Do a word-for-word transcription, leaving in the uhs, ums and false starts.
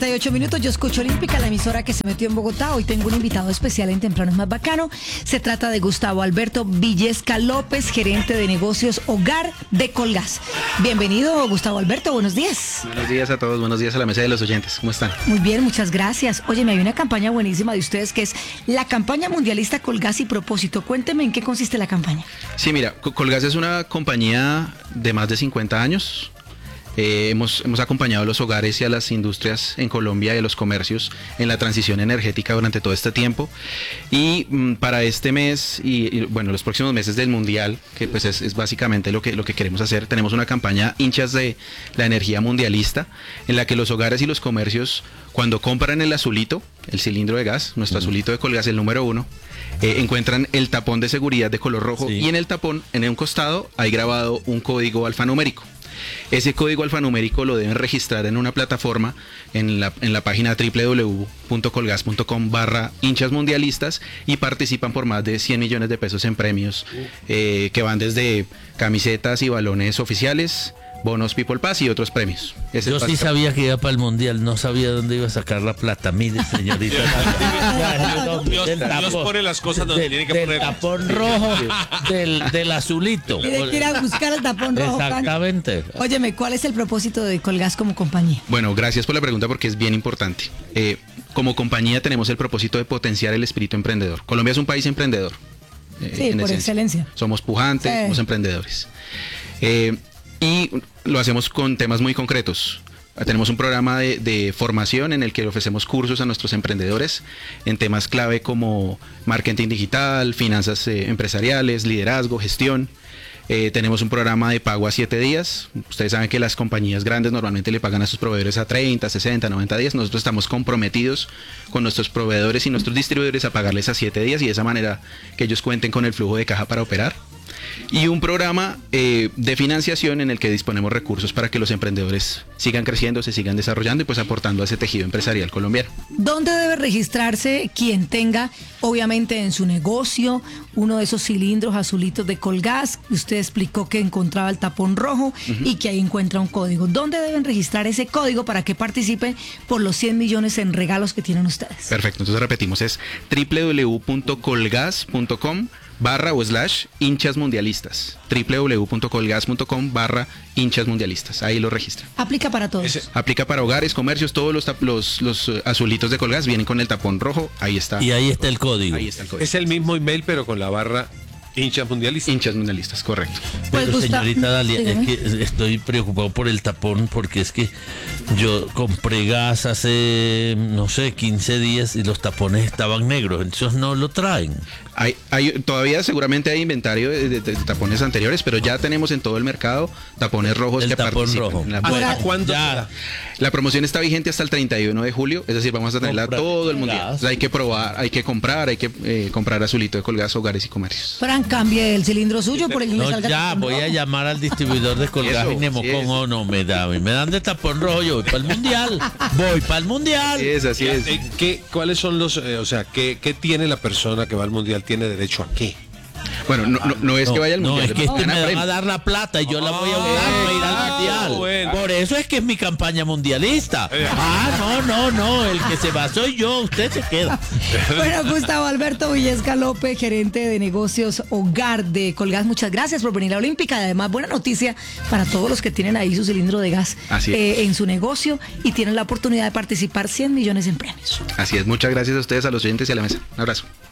treinta y ocho minutos, yo escucho Olímpica, la emisora que se metió en Bogotá. Hoy tengo un invitado especial en Temprano es Más Bacano. Se trata de Gustavo Alberto Villesca López, gerente de negocios hogar de Colgas. Bienvenido, Gustavo Alberto, buenos días. Buenos días a todos, buenos días a la mesa de los oyentes. ¿Cómo están? Muy bien, muchas gracias. Oye, me hay una campaña buenísima de ustedes que es la campaña mundialista Colgas y Propósito. Cuénteme en qué consiste la campaña. Sí, mira, Colgas es una compañía de más de cincuenta años. Eh, hemos, hemos acompañado a los hogares y a las industrias en Colombia y a los comercios en la transición energética durante todo este tiempo, y mm, para este mes y, y bueno, los próximos meses del Mundial, que pues es, es básicamente lo que, lo que queremos hacer, tenemos una campaña hinchas de la energía mundialista, en la que los hogares y los comercios, cuando compran el azulito, el cilindro de gas, nuestro uh-huh. azulito de Colgas, el número uno, eh, encuentran el tapón de seguridad de color rojo, sí. Y en el tapón, en un costado, hay grabado un código alfanumérico. Ese código alfanumérico lo deben registrar en una plataforma en la, en la página doble u doble u doble u punto colgas punto com barra hinchas mundialistas, y participan por más de cien millones de pesos en premios, eh, que van desde camisetas y balones oficiales, bonos People Pass y otros premios. Ese Yo sí sabía que iba para el Mundial, no sabía dónde iba a sacar la plata. Mire, señorita. Dios, Dios pone las cosas donde del, tiene que del poner. Tapón rojo, del, del azulito. Tiene que ir a buscar el tapón rojo. Exactamente. Óyeme, ¿cuál es el propósito de Colgas como compañía? Bueno, gracias por la pregunta porque es bien importante. Eh, como compañía tenemos el propósito de potenciar el espíritu emprendedor. Colombia es un país emprendedor. Eh, sí, por esencia. Excelencia. Somos pujantes, sí. Somos emprendedores. Eh, Y lo hacemos con temas muy concretos. Tenemos un programa de, de formación en el que ofrecemos cursos a nuestros emprendedores en temas clave como marketing digital, finanzas eh, empresariales, liderazgo, gestión. Eh, tenemos un programa de pago a siete días. Ustedes saben que las compañías grandes normalmente le pagan a sus proveedores a treinta, sesenta, noventa días. Nosotros estamos comprometidos con nuestros proveedores y nuestros distribuidores a pagarles a siete días y de esa manera que ellos cuenten con el flujo de caja para operar. Y un programa eh, de financiación en el que disponemos recursos para que los emprendedores sigan creciendo, se sigan desarrollando y pues aportando a ese tejido empresarial colombiano. ¿Dónde debe registrarse quien tenga, obviamente en su negocio, uno de esos cilindros azulitos de Colgas? Usted explicó que encontraba el tapón rojo uh-huh. y que ahí encuentra un código. ¿Dónde deben registrar ese código para que participen por los cien millones en regalos que tienen ustedes? Perfecto, entonces repetimos, es doble u doble u doble u punto colgas punto com barra o slash hinchas mundialistas. doble u doble u doble u punto colgas punto com barra hinchas mundialistas. Ahí lo registra. ¿Aplica para todos? Ese. Aplica para hogares, comercios, todos los, los, los azulitos de Colgas vienen con el tapón rojo. Ahí está. Y ahí está el código. Ahí está el código. Es el mismo email, pero con la barra hinchas mundialistas. Hinchas mundialistas, correcto. Pero pues señorita Dalia, dígame. es que estoy preocupado por el tapón porque es que yo compré gas hace, no sé, quince días y los tapones estaban negros, entonces no lo traen. Hay, hay, todavía seguramente hay inventario de, de, de tapones anteriores, pero ya tenemos en todo el mercado tapones rojos el que tapón participan. rojo. En la, ¿Hasta cuándo? Ya. La promoción está vigente hasta el treinta y uno de julio, es decir, vamos a tenerla Comprar todo el mundial. O sea, hay que probar, hay que comprar, hay que eh, comprar azulito de Colgas, hogares y comercios. Fran, cambie el cilindro suyo por el que No, me salga ya, tapón voy rojo. a llamar al distribuidor de Colgas Eso, y Nemocón. sí es. Oh, no, me da, me dan de tapón rojo, yo voy para el mundial. Voy para el mundial. Así es, así es. Eh, ¿qué, ¿Cuáles son los, eh, o sea, ¿qué, qué tiene la persona que va al mundial? ¿Tiene derecho a qué? Bueno, no, no, no es No, que vaya al no, mundial. es que este van a me van premio. a dar la plata y yo la voy a usar para ir al mundial. bueno. Por eso es que es mi campaña mundialista. Ah, no, no, no, el que se va soy yo, usted se queda. Bueno, Gustavo Alberto Villesca López, gerente de negocios hogar de Colgas, muchas gracias por venir a Olímpica. Además, buena noticia para todos los que tienen ahí su cilindro de gas Así es. eh, en su negocio y tienen la oportunidad de participar cien millones en premios. Así es, muchas gracias a ustedes, a los oyentes y a la mesa. Un abrazo.